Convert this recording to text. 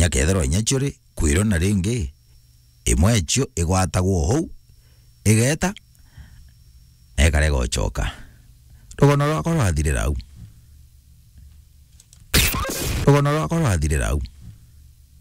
nyakethero nyachuri kwiro na ringi imwe cio igwatagwo hou igeta ekare gochoka rugono rwakwa rwathirira au